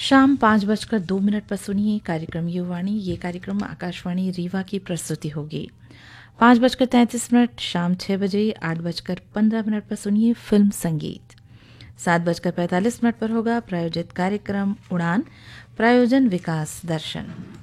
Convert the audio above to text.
शाम 5:02 पर सुनिए कार्यक्रम युवाणी। ये कार्यक्रम आकाशवाणी रीवा की प्रस्तुति होगी। 5:33 शाम 6 बजे। 8:15 पर सुनिए फिल्म संगीत। 7:45 पर होगा प्रायोजित कार्यक्रम उड़ान, प्रायोजन विकास दर्शन।